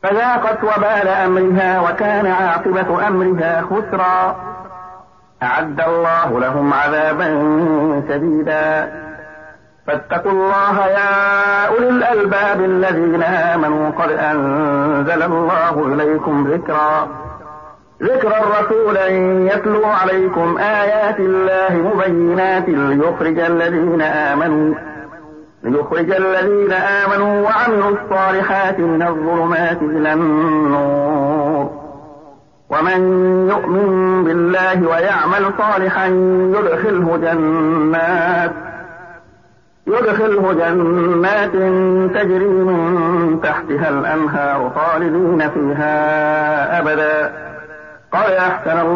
فذاقت وبال أمرها وكان عاقبة أمرها خسرا. أعد الله لهم عذابا شديدا. فاتقوا الله يا أولي الألباب الذين آمنوا قد أنزل الله إليكم ذكرا رسولا يتلو عليكم آيات الله مبينات ليخرج الذين آمنوا وعملوا الصالحات من الظلمات إلى النور. ومن يؤمن بالله ويعمل صالحا يدخله جنات تجري من تحتها الأنهار خالدين فيها أبدا. قد أحسن